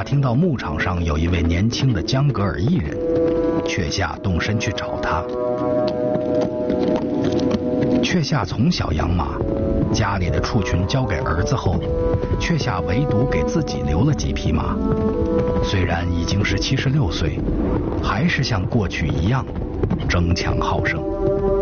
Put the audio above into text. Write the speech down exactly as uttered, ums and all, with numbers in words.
打听到牧场上有一位年轻的江格尔艺人，阙夏动身去找他。阙夏从小养马，家里的畜群交给儿子后，阙夏唯独给自己留了几匹马。虽然已经是七十六岁，还是像过去一样争强好胜。